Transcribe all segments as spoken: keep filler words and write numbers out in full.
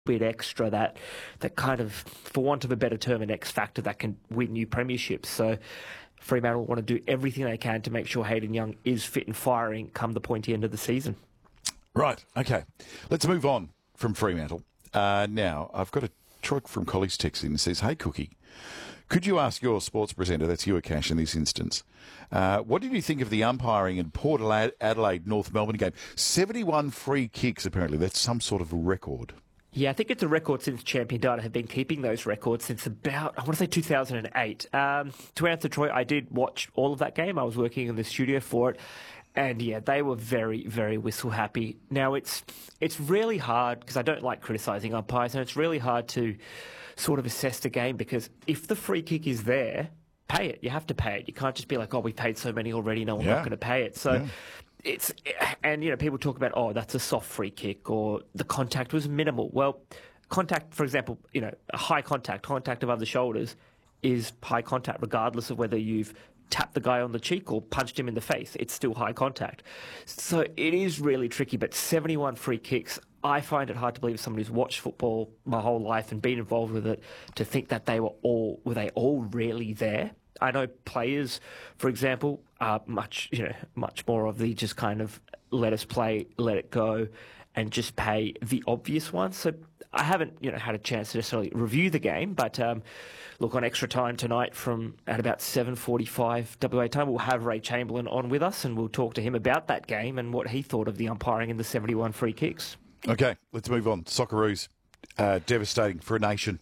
bit extra, that that kind of, for want of a better term, an X factor that can win you premierships. So Fremantle want to do everything they can to make sure Hayden Young is fit and firing come the pointy end of the season. Right, okay. Let's move on from Fremantle. Uh, now, I've got a Troy from College text in and says, "Hey, Cookie, could you ask your sports presenter," that's you, Akash, in this instance, uh, what did you think of the umpiring in Port Adelaide, North Melbourne game? seventy-one free kicks, apparently. That's some sort of record. Yeah, I think it's a record since Champion Data have been keeping those records since about, I want to say two thousand eight. Um, to answer, Troy, I did watch all of that game. I was working in the studio for it. And yeah, they were very, very whistle happy. Now, it's it's really hard, because I don't like criticising umpires, and it's really hard to sort of assess the game, because if the free kick is there, pay it. You have to pay it. You can't just be like, oh, we paid so many already, no, we're yeah. not going to pay it. So yeah. it's, and you know, people talk about, oh, that's a soft free kick, or the contact was minimal. Well, contact, for example, you know, a high contact, contact above the shoulders is high contact, regardless of whether you've tapped the guy on the cheek or punched him in the face. It's still high contact. So it is really tricky, but seventy-one free kicks, I find it hard to believe, as someone who's watched football my whole life and been involved with it, to think that they were all, were they all really there? I know players, for example, are much, you know, much more of the just kind of let us play, let it go, and just pay the obvious ones. So I haven't, you know, had a chance to necessarily review the game, but um, look, on extra time tonight from at about seven forty-five W A time, we'll have Ray Chamberlain on with us, and we'll talk to him about that game and what he thought of the umpiring in the seventy-one free kicks. Okay, let's move on. Socceroos, uh, devastating for a nation.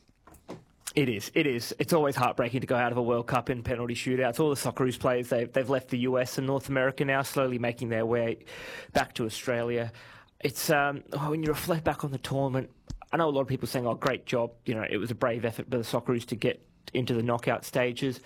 It is. It is. It's always heartbreaking to go out of a World Cup in penalty shootouts. All the Socceroos players, they've, they've left the U S and North America now, slowly making their way back to Australia. It's um, when you reflect back on the tournament, I know a lot of people saying, oh, great job. You know, it was a brave effort by the Socceroos to get into the knockout stages.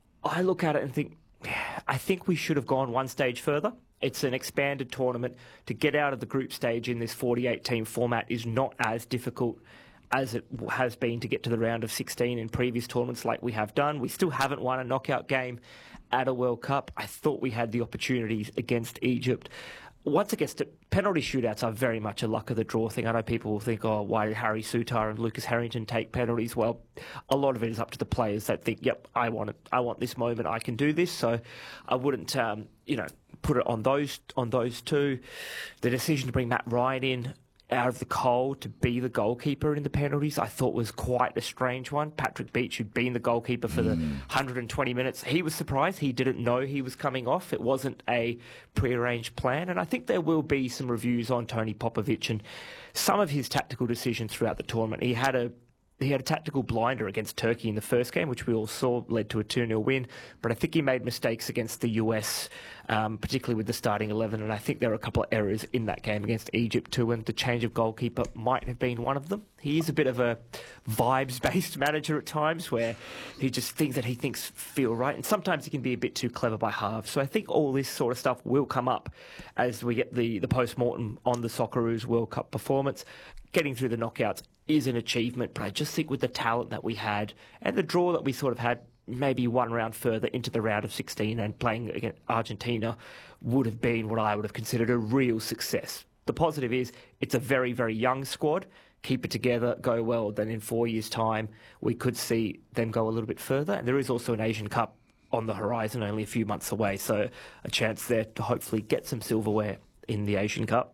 I look at it and think, I think we should have gone one stage further. It's an expanded tournament. To get out of the group stage in this forty-eight team format is not as difficult as it has been to get to the round of sixteen in previous tournaments like we have done. We still haven't won a knockout game at a World Cup. I thought we had the opportunities against Egypt. Once against it, penalty shootouts are very much a luck of the draw thing. I know people will think, oh, why did Harry Sutar and Lucas Harrington take penalties? Well, a lot of it is up to the players that think, yep, I want it. I want this moment. I can do this. So I wouldn't, um, you know, put it on those on those two. The decision to bring Matt Ryan in out of the cold to be the goalkeeper in the penalties, I thought was quite a strange one. Patrick Beach, who'd been the goalkeeper for the one hundred twenty minutes, he was surprised. He didn't know he was coming off. It wasn't a prearranged plan. And I think there will be some reviews on Tony Popovic and some of his tactical decisions throughout the tournament. He had a He had a tactical blinder against Turkey in the first game, which we all saw led to a two nil win. But I think he made mistakes against the U S, um, particularly with the starting eleven. And I think there were a couple of errors in that game against Egypt too, and the change of goalkeeper might have been one of them. He is a bit of a vibes-based manager at times, where he just things that he thinks feel right. And sometimes he can be a bit too clever by halves. So I think all this sort of stuff will come up as we get the, the post-mortem on the Socceroos World Cup performance. Getting through the knockouts is an achievement, but I just think with the talent that we had and the draw that we sort of had, maybe one round further into the round of sixteen and playing against Argentina would have been what I would have considered a real success. The positive is it's a very, very young squad. Keep it together, go well, then in four years' time we could see them go a little bit further. And there is also an Asian Cup on the horizon, only a few months away, so a chance there to hopefully get some silverware in the Asian Cup.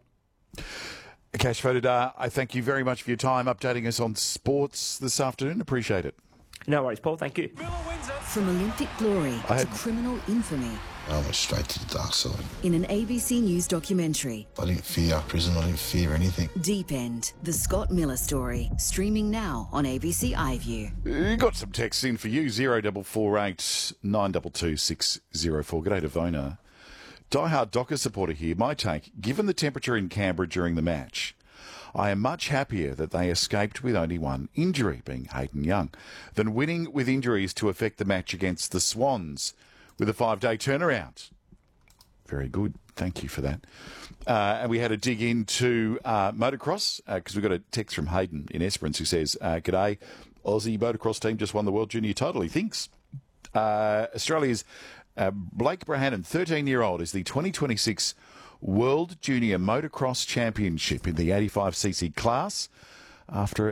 Akash Fotodar, I thank you very much for your time updating us on sports this afternoon. Appreciate it. No worries, Paul. Thank you. From Olympic glory I to had... criminal infamy. I went straight to the dark side. In an A B C News documentary. I didn't fear prison. I didn't fear anything. Deep End, the Scott Miller story. Streaming now on A B C iView. Got some texts in for you. zero four four eight nine two two six zero four. G'day to Vona. Diehard Docker supporter here. My take, given the temperature in Canberra during the match, I am much happier that they escaped with only one injury, being Hayden Young, than winning with injuries to affect the match against the Swans with a five-day turnaround. Very good. Thank you for that. Uh, and we had a dig into uh, motocross, because uh, we got a text from Hayden in Esperance who says, uh, G'day, Aussie motocross team just won the World Junior title, he thinks. Uh, Australia's Uh, Blake Brahanen, thirteen-year-old, is the twenty twenty-six World Junior Motocross Championship in the eighty-five c c class after